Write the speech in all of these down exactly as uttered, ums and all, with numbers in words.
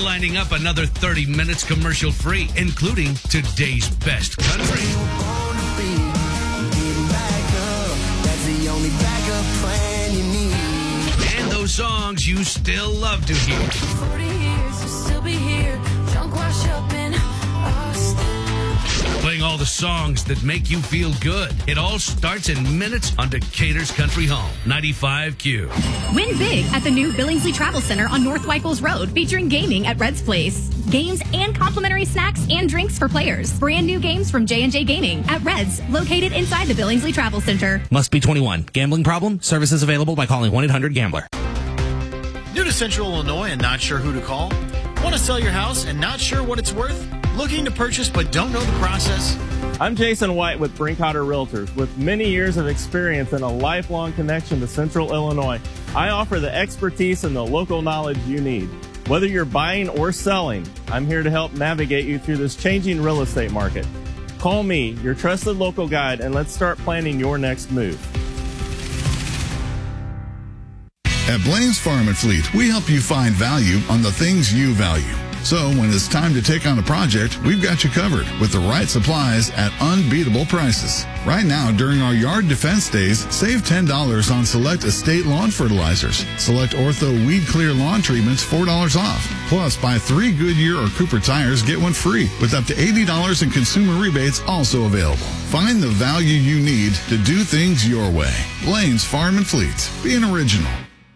lining up another thirty minutes commercial-free, including today's best country. And those songs you still love to hear. forty years, you'll still be here. Drunk, wash up in Austin. Playing all the songs that make you feel good. It all starts in minutes on Decatur's Country Home, ninety-five Q. Win big at the new Billingsley Travel Center on North Weichels Road, featuring gaming at Red's Place. Games and complimentary snacks and drinks for players. Brand new games from J and J Gaming at Red's, located inside the Billingsley Travel Center. Must be twenty-one. Gambling problem? Services available by calling one eight hundred gambler. New to Central Illinois and not sure who to call? Want to sell your house and not sure what it's worth? Looking to purchase but don't know the process? I'm Jason White with Brinkhotter Realtors. With many years of experience and a lifelong connection to Central Illinois, I offer the expertise and the local knowledge you need. Whether you're buying or selling, I'm here to help navigate you through this changing real estate market. Call me, your trusted local guide, and let's start planning your next move. At Blaine's Farm and Fleet, we help you find value on the things you value. So when it's time to take on a project, we've got you covered with the right supplies at unbeatable prices. Right now, during our yard defense days, save ten dollars on select estate lawn fertilizers. Select Ortho Weed Clear lawn treatments, four dollars off. Plus, buy three Goodyear or Cooper tires, get one free, with up to eighty dollars in consumer rebates also available. Find the value you need to do things your way. Blaine's Farm and Fleet. Being original.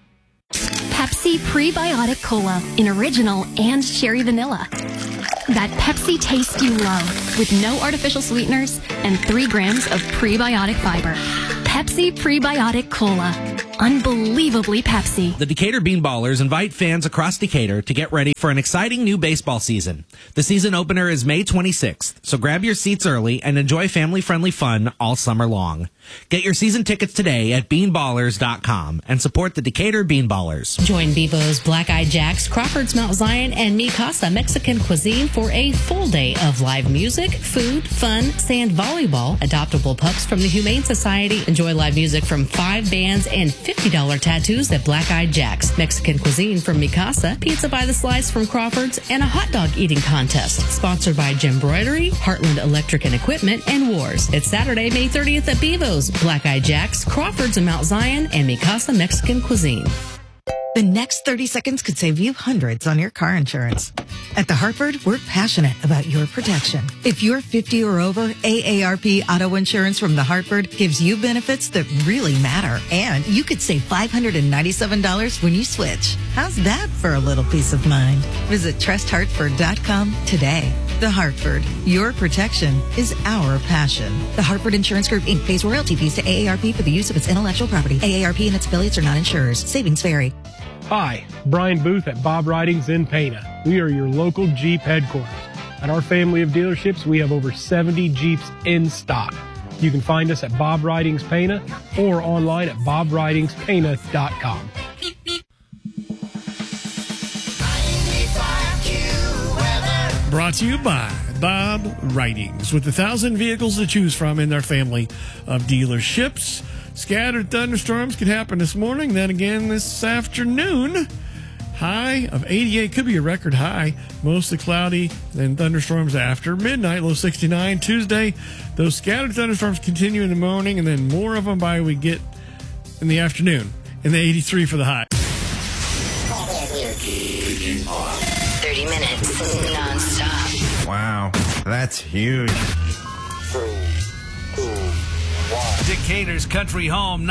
Pepsi Prebiotic Cola in original and cherry vanilla. That Pepsi taste you love with no artificial sweeteners and three grams of prebiotic fiber. Pepsi Prebiotic Cola. Unbelievably Pepsi. The Decatur Beanballers invite fans across Decatur to get ready for an exciting new baseball season. The season opener is May twenty-sixth, so grab your seats early and enjoy family-friendly fun all summer long. Get your season tickets today at bean ballers dot com and support the Decatur Beanballers. Join Bevo's Black Eyed Jacks, Crawford's Mount Zion, and Mi Casa Mexican Cuisine for a full day of live music, food, fun, sand volleyball, adoptable pups from the Humane Society. Enjoy live music from five bands and fifty dollars tattoos at Black Eyed Jacks, Mexican cuisine from Mi Casa, pizza by the slice from Crawford's, and a hot dog eating contest. Sponsored by Gembroidery, Heartland Electric and Equipment, and Wars. It's Saturday, May thirtieth at Bevo's, Black Eyed Jacks, Crawford's and Mount Zion, and Mi Casa Mexican Cuisine. The next thirty seconds could save you hundreds on your car insurance. At The Hartford, we're passionate about your protection. If you're fifty or over, A A R P Auto Insurance from The Hartford gives you benefits that really matter. And you could save five hundred ninety-seven dollars when you switch. How's that for a little peace of mind? Visit trust hartford dot com today. The Hartford, your protection is our passion. The Hartford Insurance Group, Incorporated pays royalty fees to A A R P for the use of its intellectual property. A A R P and its affiliates are not insurers. Savings vary. Hi, Brian Booth at Bob Ridings in Pana. We are your local Jeep headquarters. At our family of dealerships, we have over seventy Jeeps in stock. You can find us at Bob Ridings Pana or online at bob ridings pana dot com. Brought to you by Bob Ridings, with a thousand vehicles to choose from in their family of dealerships. Scattered thunderstorms could happen this morning, then again this afternoon. High of eighty-eight, could be a record high. Mostly cloudy, then thunderstorms after midnight, low sixty-nine. Tuesday, those scattered thunderstorms continue in the morning, and then more of them by we get in the afternoon, in the eighty-three for the high. thirty minutes nonstop. Wow, that's huge. Decatur's Country Home.